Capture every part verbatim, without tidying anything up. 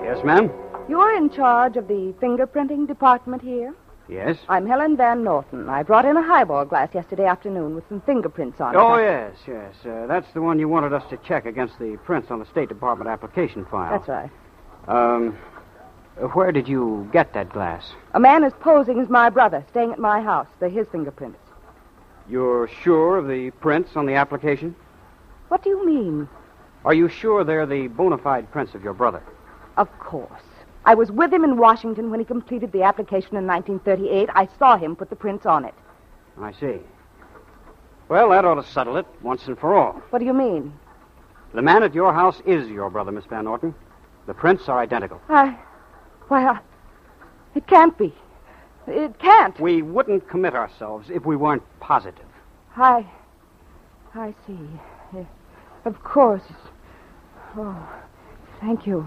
Yes, ma'am? You're in charge of the fingerprinting department here? Yes. I'm Helen Van Norton. I brought in a highball glass yesterday afternoon with some fingerprints on it. Oh, yes, yes. Uh, that's the one you wanted us to check against the prints on the State Department application file. That's right. Um, where did you get that glass? A man is posing as my brother, staying at my house. They're his fingerprints. You're sure of the prints on the application? What do you mean? Are you sure they're the bona fide prints of your brother? Of course. I was with him in Washington when he completed the application in nineteen thirty-eight. I saw him put the prints on it. I see. Well, that ought to settle it once and for all. What do you mean? The man at your house is your brother, Miss Van Norton. The prints are identical. I... Why, I... It can't be. It can't. We wouldn't commit ourselves if we weren't positive. I... I see. Uh, of course. Oh, thank you.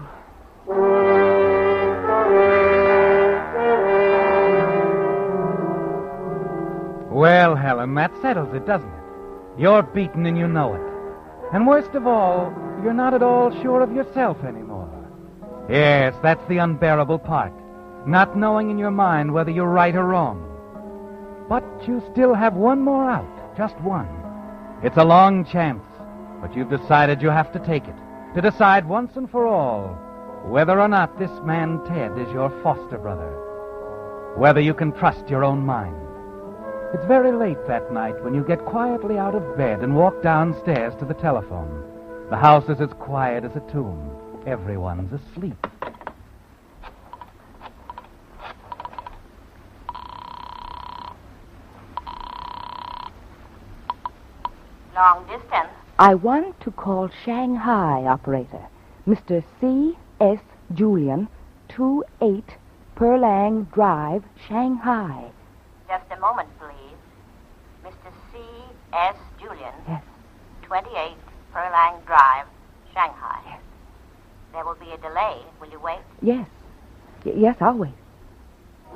Well, Helen, that settles it, doesn't it? You're beaten and you know it. And worst of all, you're not at all sure of yourself anymore. Yes, that's the unbearable part. Not knowing in your mind whether you're right or wrong. But you still have one more out, just one. It's a long chance, but you've decided you have to take it, to decide once and for all whether or not this man Ted is your foster brother, whether you can trust your own mind. It's very late that night when you get quietly out of bed and walk downstairs to the telephone. The house is as quiet as a tomb. Everyone's asleep. Long distance. I want to call Shanghai, operator. Mister C S. Julian, two eight Perlang Drive, Shanghai. Just a moment, please. Mister C S. Julian. Yes. twenty-eight Perlang Drive, Shanghai. Yes. There will be a delay. Will you wait? Yes. Y- yes, I'll wait.